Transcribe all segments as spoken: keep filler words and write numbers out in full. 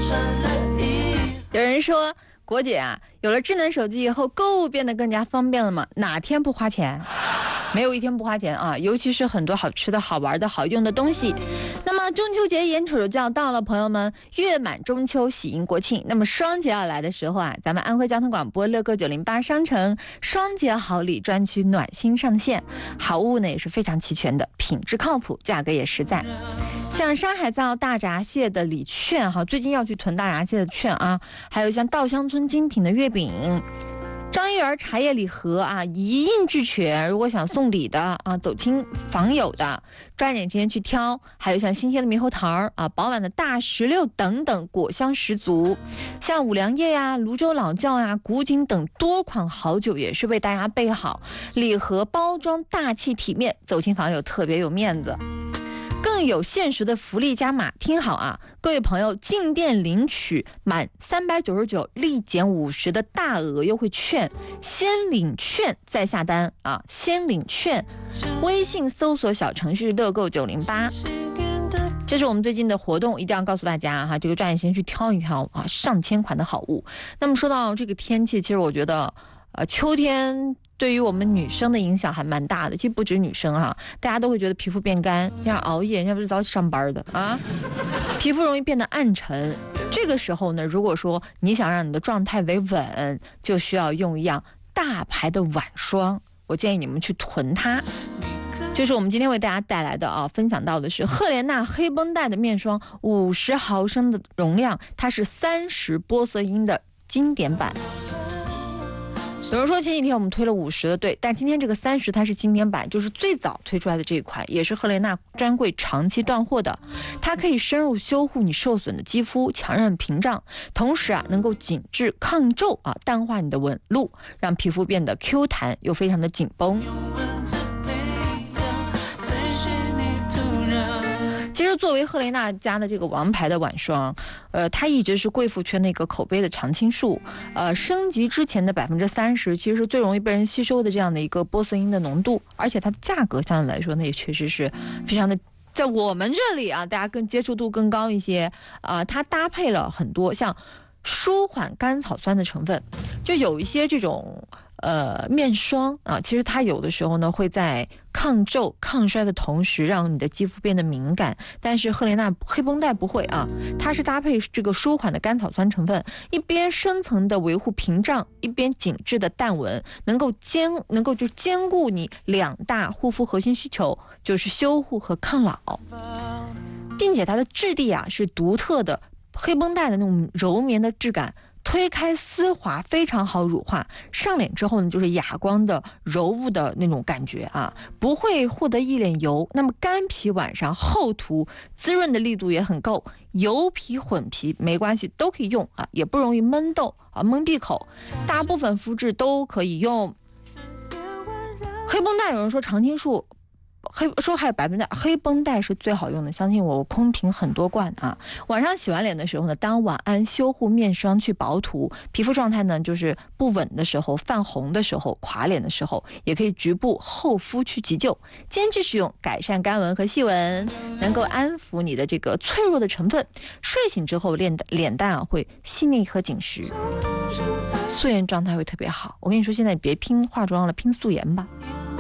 有人说，国姐啊，有了智能手机以后，购物变得更加方便了吗？哪天不花钱？没有一天不花钱啊！尤其是很多好吃的好玩的好用的东西。那么中秋节眼瞅着就要到了，朋友们，月满中秋，喜迎国庆。那么双节要来的时候啊，咱们安徽交通广播乐购九零八商城双节好礼专区暖心上线，好物呢也是非常齐全的，品质靠谱，价格也实在。像山海灶大闸蟹的礼券哈，最近要去囤大闸蟹的券啊，还有像稻香村精品的月饼。张一元茶叶礼盒啊，一应俱全。如果想送礼的啊，走亲访友的，抓紧时间去挑。还有像新鲜的猕猴桃啊，饱满的大石榴等等，果香十足。像五粮液呀、泸州老窖呀、古井等多款好酒也是为大家备好，礼盒包装大气体面，走亲访友特别有面子。更有限时的福利加码，听好啊，各位朋友，进店领取满三百九十九立减五十的大额优惠券，先领券再下单啊！先领券，微信搜索小程序乐购九零八，这是我们最近的活动，一定要告诉大家哈，这个抓紧时间去挑一挑啊，上千款的好物。那么说到这个天气，其实我觉得，呃，秋天对于我们女生的影响还蛮大的，其实不止女生哈，大家都会觉得皮肤变干，像熬夜，人家不是早起上班的啊，皮肤容易变得暗沉。这个时候呢，如果说你想让你的状态维稳，就需要用一样大牌的晚霜，我建议你们去囤它。就是我们今天为大家带来的啊，分享到的是赫莲娜黑绷带的面霜，五十毫升的容量，它是三十玻色因的经典版。有人说前几天我们推了五十的，对，但今天这个三十它是经典版，就是最早推出来的这一款，也是赫莲娜专柜长期断货的。它可以深入修护你受损的肌肤，强韧屏障，同时啊能够紧致抗皱啊，淡化你的纹路，让皮肤变得 Q 弹又非常的紧绷。其实作为赫莲娜家的这个王牌的晚霜，呃，它一直是贵妇圈那个口碑的常青树。呃，升级之前的百分之三十，其实是最容易被人吸收的这样的一个玻色因的浓度，而且它的价格相对来说呢，也确实是非常的，在我们这里啊，大家更接触度更高一些啊、呃。它搭配了很多像舒缓甘草酸的成分，就有一些这种。呃，面霜啊，其实它有的时候呢会在抗皱、抗衰的同时，让你的肌肤变得敏感。但是赫莲娜黑绷带不会啊，它是搭配这个舒缓的甘草酸成分，一边深层的维护屏障，一边紧致的淡纹，能够兼能够就兼顾你两大护肤核心需求，就是修护和抗老，并且它的质地啊是独特的黑绷带的那种柔绵的质感。推开丝滑，非常好乳化，上脸之后呢，就是哑光的柔雾的那种感觉啊，不会获得一脸油。那么干皮晚上厚涂，滋润的力度也很够，油皮混皮没关系，都可以用啊，也不容易闷痘啊、闷闭口，大部分肤质都可以用。黑绷带有人说常青树。黑说还有百分之黑绷带是最好用的，相信我，我空瓶很多罐啊。晚上洗完脸的时候呢，当晚安修护面霜去薄涂，皮肤状态呢就是不稳的时候、泛红的时候、垮脸的时候，也可以局部厚敷去急救，兼具使用，改善干纹和细纹，能够安抚你的这个脆弱的成分。睡醒之后脸脸蛋啊会细腻和紧实，素颜状态会特别好。我跟你说，现在别拼化妆了，拼素颜吧。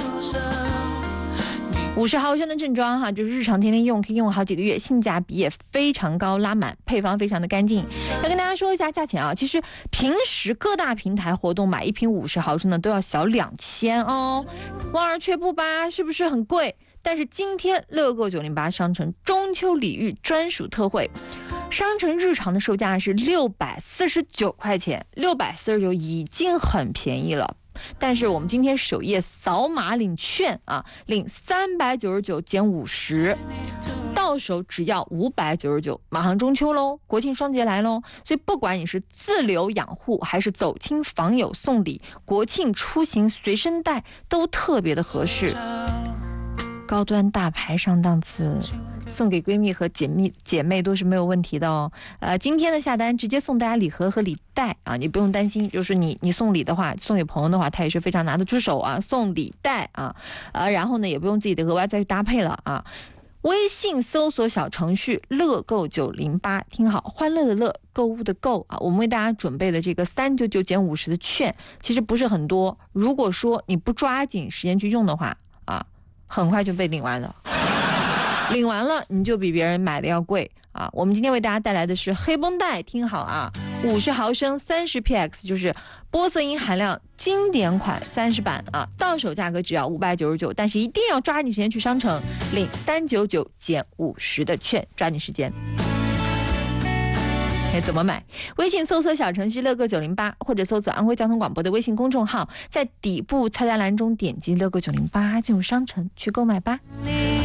五十毫升的正装哈，就是日常天天用，可以用好几个月，性价比也非常高，拉满，配方非常的干净。要跟大家说一下价钱啊，其实平时各大平台活动买一瓶五十毫升的都要小两千哦，望而却步吧，是不是很贵？但是今天乐购九零八商城中秋礼遇专属特惠，商城日常的售价是六百四十九块钱，六百四十九已经很便宜了。但是我们今天首页扫码领券啊，领三百九十九减五十，到手只要五百九十九。马上中秋喽，国庆双节来喽，所以不管你是自留养护还是走亲访友送礼，国庆出行随身带都特别的合适。高端大牌上档次，送给闺蜜和姐妹姐妹都是没有问题的哦。呃，今天的下单直接送大家礼盒和礼袋啊，你不用担心，就是你你送礼的话，送给朋友的话，他也是非常拿得出手啊。送礼袋啊，呃，然后呢也不用自己的额外再去搭配了啊。 微信搜索小程序乐购九零八，听好，欢乐的乐，购物的购啊，我们为大家准备的这个三九九减五十的券，其实不是很多。如果说你不抓紧时间去用的话啊，很快就被领完了。领完了你就比别人买的要贵啊！我们今天为大家带来的是黑绷带，听好啊，五十毫升三十 P X， 就是玻色因含量经典款三十版啊，到手价格只要五百九十九，但是一定要抓紧时间去商城领三九九减五十的券，抓紧时间。怎么买？微信搜索小程序乐购九零八，或者搜索安徽交通广播的微信公众号，在底部菜单栏中点击乐购九零八进入商城去购买吧。